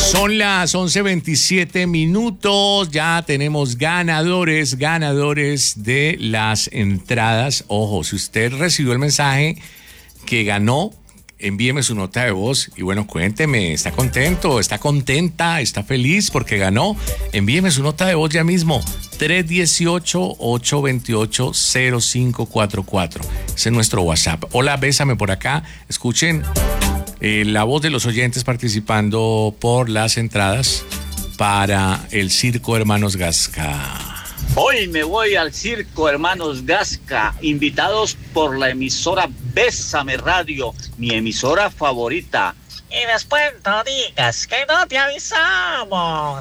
Son las 11:27. Ya tenemos ganadores de las entradas. Ojo, si usted recibió el mensaje que ganó, envíeme su nota de voz y bueno, cuénteme, ¿está contento? ¿Está contenta? ¿Está feliz porque ganó? Envíeme su nota de voz ya mismo. 318-828-0544. Ese es nuestro WhatsApp. Hola, bésame por acá. Escuchen la voz de los oyentes participando por las entradas para el Circo Hermanos Gasca. Hoy me voy al Circo Hermanos Gasca, invitados por la emisora Bésame Radio, mi emisora favorita. Y después no digas que no te avisamos.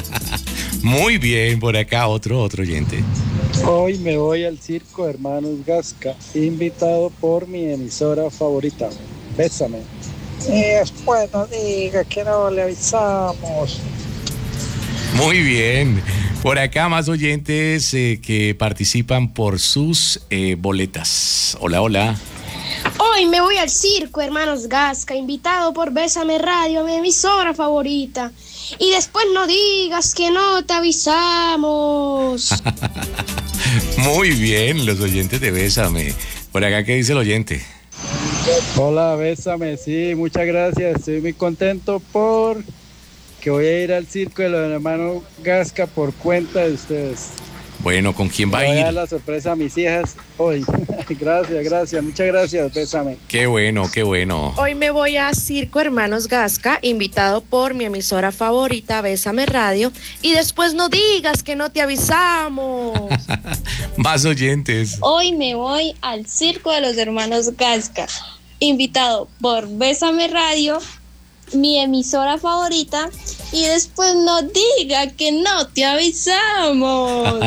Muy bien, por acá otro oyente. Hoy me voy al Circo Hermanos Gasca, invitado por mi emisora favorita. Bésame. Y después no digas que no le avisamos. Muy bien. Por acá más oyentes que participan por sus boletas. Hola, hola. Hoy me voy al Circo Hermanos Gasca, invitado por Bésame Radio, mi emisora favorita. Y después no digas que no te avisamos. Muy bien, los oyentes de Bésame. Por acá, ¿qué dice el oyente? Hola, Bésame. Sí, muchas gracias. Estoy muy contento por que voy a ir al Circo de los Hermanos Gasca por cuenta de ustedes. Bueno, ¿con quién va a ir? Voy a dar ir? la sorpresa a mis hijas hoy. Gracias, muchas gracias, Bésame. Qué bueno, qué bueno. Hoy me voy a Circo Hermanos Gasca, invitado por mi emisora favorita, Bésame Radio, y después no digas que no te avisamos. Más oyentes. Hoy me voy al Circo de los Hermanos Gasca, invitado por Bésame Radio, mi emisora favorita, y después no diga que no te avisamos.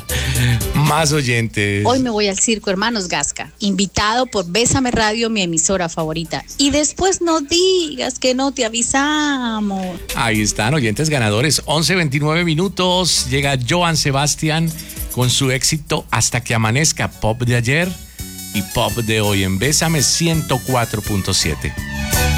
Más oyentes. Hoy me voy al Circo Hermanos Gasca, invitado por Bésame Radio, mi emisora favorita, y después no digas que no te avisamos. Ahí están, oyentes ganadores. 11:29. Llega Joan Sebastián con su éxito Hasta que amanezca, pop de ayer y pop de hoy en Bésame 104.7.